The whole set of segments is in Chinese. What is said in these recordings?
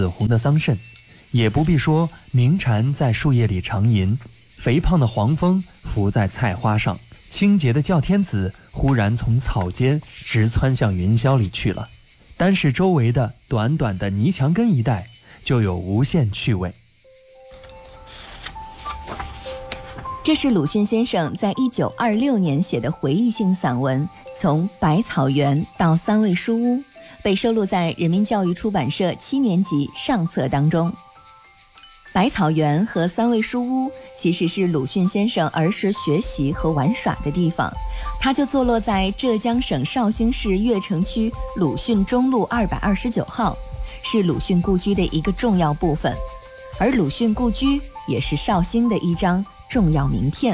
紫红的桑葚，也不必说鸣蝉在树叶里长吟，肥胖的黄蜂伏在菜花上，清洁的叫天子忽然从草间直窜向云霄里去了。单是周围的短短的泥墙根一带，就有无限趣味。 这是鲁迅先生在1926年写的回忆性散文《从百草园到三味书屋》，被收录在人民教育出版社7年级上册当中。百草园和三味书屋其实是鲁迅先生儿时学习和玩耍的地方，它就坐落在浙江省绍兴市越城区鲁迅中路229号，是鲁迅故居的一个重要部分，而鲁迅故居也是绍兴的一张重要名片。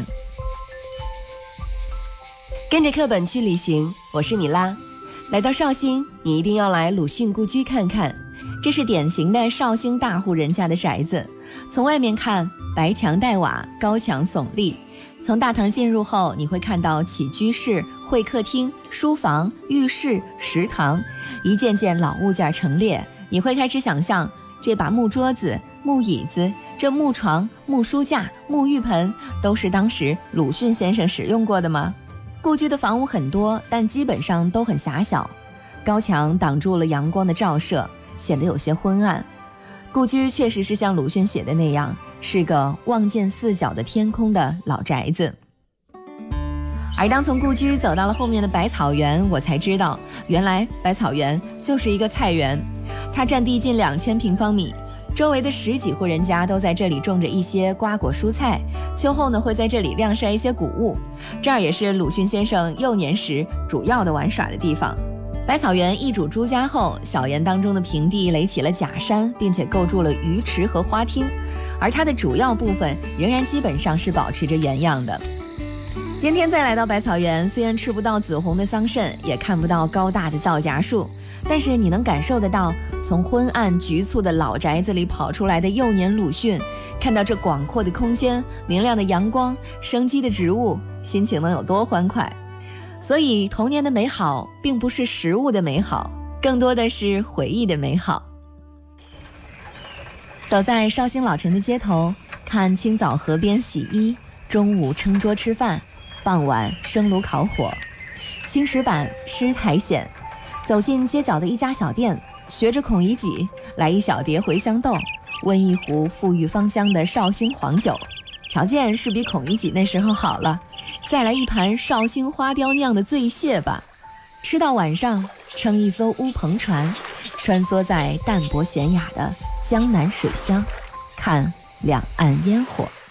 跟着课本去旅行，我是米拉。来到绍兴，你一定要来鲁迅故居看看。这是典型的绍兴大户人家的宅子，从外面看，白墙带瓦，高墙耸立。从大堂进入后，你会看到起居室、会客厅、书房、浴室、食堂，一件件老物件陈列。你会开始想象，这把木桌子、木椅子，这木床、木书架、木浴盆，都是当时鲁迅先生使用过的吗？故居的房屋很多，但基本上都很狭小，高墙挡住了阳光的照射，显得有些昏暗。故居确实是像鲁迅写的那样，是个望见四角的天空的老宅子。而当从故居走到了后面的百草园，我才知道，原来百草园就是一个菜园，它占地近2000平方米，周围的10几户人家都在这里种着一些瓜果蔬菜，秋后呢会在这里晾晒一些谷物。这儿也是鲁迅先生幼年时主要的玩耍的地方。百草园易主朱家后，小园当中的平地垒起了假山，并且构筑了鱼池和花厅，而它的主要部分仍然基本上是保持着原样的。今天再来到百草园，虽然吃不到紫红的桑葚，也看不到高大的皂荚树，但是你能感受得到，从昏暗局促的老宅子里跑出来的幼年鲁迅，看到这广阔的空间、明亮的阳光、生机的植物，心情能有多欢快。所以童年的美好并不是食物的美好，更多的是回忆的美好。走在绍兴老城的街头，看清早河边洗衣，中午撑桌吃饭，傍晚生炉烤火，青石板湿苔藓。走进街角的一家小店，学着孔乙己来一小碟茴香豆，温一壶馥郁芳香的绍兴黄酒，条件是比孔乙己那时候好了，再来一盘绍兴花雕酿的醉蟹吧。吃到晚上，乘一艘乌篷船，穿梭在淡泊闲雅的江南水乡，看两岸烟火。